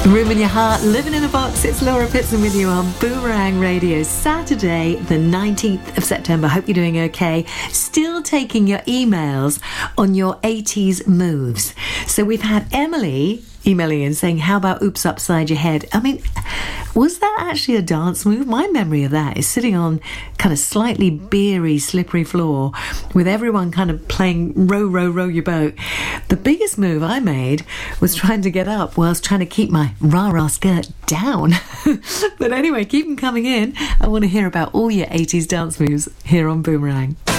Room in your heart, living in a box. It's Laura Pitson with you on Boomerang Radio. Saturday, the 19th of September. Hope you're doing okay. Still taking your emails on your 80s moves. So we've had Emily emailing in saying, how about Oops Upside Your Head? I mean, was that actually a dance move? My memory of that is sitting on kind of slightly beery, slippery floor with everyone kind of playing row, row, row your boat. The biggest move I made was trying to get up whilst trying to keep my rah-rah skirt down. But anyway, keep them coming in. I want to hear about all your 80s dance moves here on Boomerang.